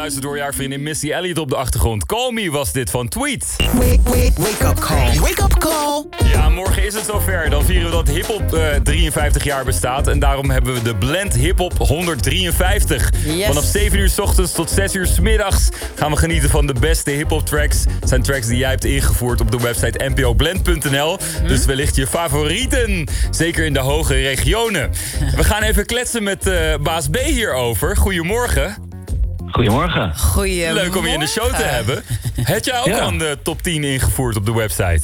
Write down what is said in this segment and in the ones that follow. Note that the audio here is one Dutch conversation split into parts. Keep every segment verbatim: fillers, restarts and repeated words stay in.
gefluisterd door jouw vriendin Missy Elliott op de achtergrond. Call Me was dit van Tweet. Wake, wake, wake up call. Wake up call. Ja, morgen is het zover. Dan vieren we dat hiphop uh, drieënvijftig jaar bestaat. En daarom hebben we de Blend Hiphop honderddrieënvijftig. Yes. Vanaf zeven uur 's ochtends tot zes uur 's middags gaan we genieten van de beste hiphop tracks. Het zijn tracks die jij hebt ingevoerd op de website n p o blend punt n l. Mm-hmm. Dus wellicht je favorieten. Zeker in de hoge regionen. We gaan even kletsen met uh, baas B hierover. Goedemorgen. Goedemorgen. Goedemorgen. Leuk om je in de show te hebben. Heb jij ook Ja. al de top tien ingevoerd op de website?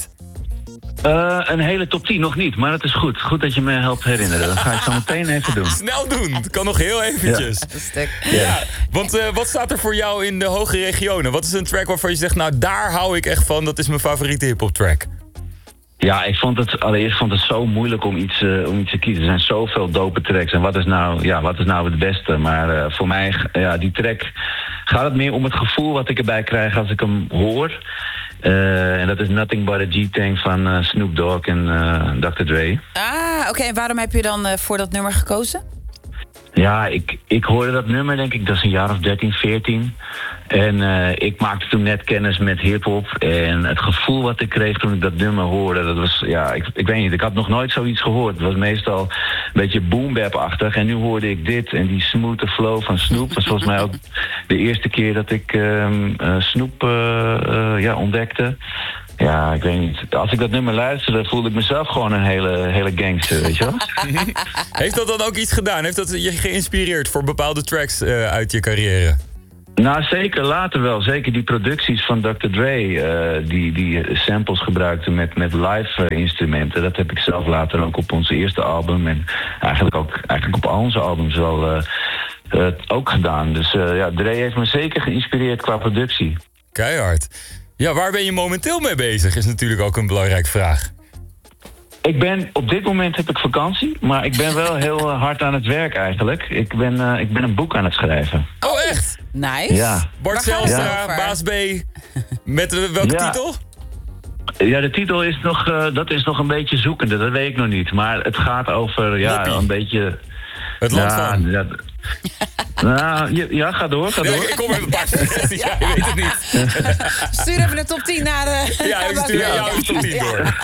Uh, een hele top tien nog niet, maar dat is goed. Goed dat je me helpt herinneren. Dat ga ik zo meteen even doen. Snel doen, het kan nog heel eventjes. Een stuk. Ja. Want uh, wat staat er voor jou in de hoge regionen? Wat is een track waarvan je zegt, nou daar hou ik echt van. Dat is mijn favoriete hiphop track. Ja, ik vond het allereerst vond het zo moeilijk om iets, uh, om iets te kiezen. Er zijn zoveel dope tracks. En wat is nou, ja, wat is nou het beste? Maar uh, voor mij, ja, die track gaat het meer om het gevoel wat ik erbij krijg als ik hem hoor. Uh, en dat is Nothing But A G-Tang van uh, Snoop Dogg en uh, dokter Dre. Ah, oké. Okay. En waarom heb je dan uh, voor dat nummer gekozen? Ja, ik, ik hoorde dat nummer, denk ik, dat is een jaar of dertien, veertien. En uh, ik maakte toen net kennis met hiphop. En het gevoel wat ik kreeg toen ik dat nummer hoorde, dat was, ja, ik, ik weet niet, ik had nog nooit zoiets gehoord. Het was meestal een beetje boom-bap-achtig. En nu hoorde ik dit en die smooth flow van Snoop. was volgens mij ook de eerste keer dat ik uh, uh, Snoop uh, uh, ja, ontdekte. Ja, ik weet niet. Als ik dat nummer luisterde, voelde ik mezelf gewoon een hele, hele gangster, weet je wel? Heeft dat dan ook iets gedaan? Heeft dat je geïnspireerd voor bepaalde tracks uh, uit je carrière? Nou, zeker later wel. Zeker die producties van dokter Dre, uh, die, die samples gebruikte met, met live uh, instrumenten. Dat heb ik zelf later ook op ons eerste album en eigenlijk ook eigenlijk op al onze albums wel uh, uh, ook gedaan. Dus uh, ja, Dre heeft me zeker geïnspireerd qua productie. Keihard. Ja, waar ben je momenteel mee bezig, is natuurlijk ook een belangrijke vraag. Ik ben, op dit moment heb ik vakantie, maar ik ben wel heel uh, hard aan het werk eigenlijk. Ik ben, uh, ik ben een boek aan het schrijven. Oh, echt? Nice. Ja. Bart Waar gaat het Zijlstra, over? baas B, met uh, welke Ja. titel? Ja, de titel is nog, uh, dat is nog een beetje zoekende, dat weet ik nog niet. Maar het gaat over, ja, Moppie. een beetje... Het land ja, van. Ja, nou, ja, ja, ga door, ga Ja, door. ik kom met een paar suggesties, ja, je weet het niet. Stuur even de top tien naar de... Ja, ik stuur Ja. jou de top tien door.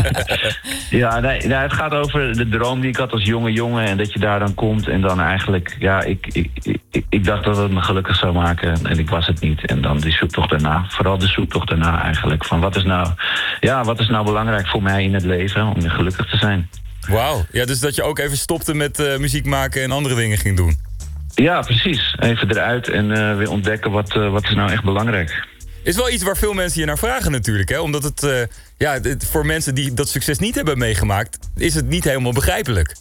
Ja, nee, nee, het gaat over de droom die ik had als jonge jongen en dat je daar dan komt en dan eigenlijk, ja, ik, ik, ik, ik dacht dat het me gelukkig zou maken en ik was het niet. En dan die zoektocht daarna, vooral de zoektocht daarna eigenlijk, van wat is nou, ja, wat is nou belangrijk voor mij in het leven om gelukkig te zijn. Wauw, ja, dus dat je ook even stopte met uh, muziek maken en andere dingen ging doen. Ja, precies. Even eruit en uh, weer ontdekken wat, uh, wat is nou echt belangrijk. Is wel iets waar veel mensen je naar vragen natuurlijk, hè? Omdat het, uh, ja, het, voor mensen die dat succes niet hebben meegemaakt, is het niet helemaal begrijpelijk.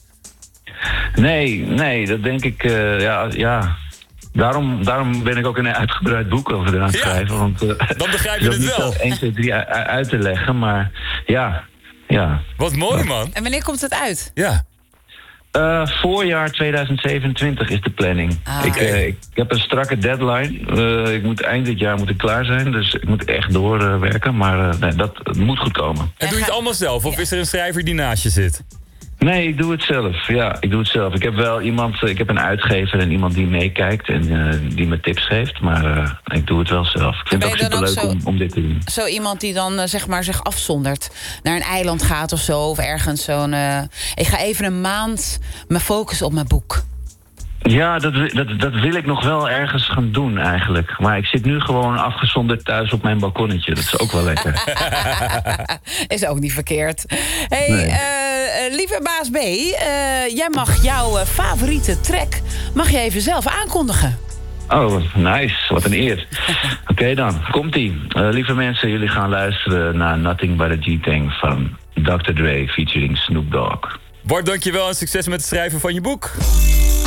Nee, nee, dat denk ik, uh, ja, ja. Daarom, daarom ben ik ook een uitgebreid boek over aan het Ja, schrijven. Want, uh, dan begrijp je dat het niet wel. zelf één, twee, drie uit te leggen, maar ja, ja. Wat mooi, man. En wanneer komt het uit? Ja. Uh, voorjaar tweeduizend zevenentwintig is de planning. Ah. Ik, uh, ik heb een strakke deadline. Uh, ik moet eind dit jaar moet ik klaar zijn, dus ik moet echt doorwerken. Uh, maar uh, nee, dat het moet goed komen. En doe je het allemaal zelf? Of is er een schrijver die naast je zit? Nee, ik doe het zelf. Ja, ik doe het zelf. Ik heb wel iemand, ik heb een uitgever en iemand die meekijkt en uh, die me tips geeft. Maar uh, ik doe het wel zelf. Ik vind Ben het je ook dan ook superleuk zo- om, om dit te doen. Zo iemand die dan uh, zeg maar zich afzondert, naar een eiland gaat of zo, of ergens zo'n... Uh, ik ga even een maand me focussen op mijn boek. Ja, dat, wi- dat, dat wil ik nog wel ergens gaan doen eigenlijk. Maar ik zit nu gewoon afgezonderd thuis op mijn balkonnetje. Dat is ook wel lekker. Is ook niet verkeerd. Hey, Nee. uh, uh, lieve baas B, uh, jij mag jouw uh, favoriete track mag je even zelf aankondigen. Oh, nice. Wat een eer. Oké okay, dan, komt-ie. Uh, lieve mensen, jullie gaan luisteren naar Nothing But A G-Tang van dokter Dre featuring Snoop Dogg. Bart, dankjewel en succes met het schrijven van je boek.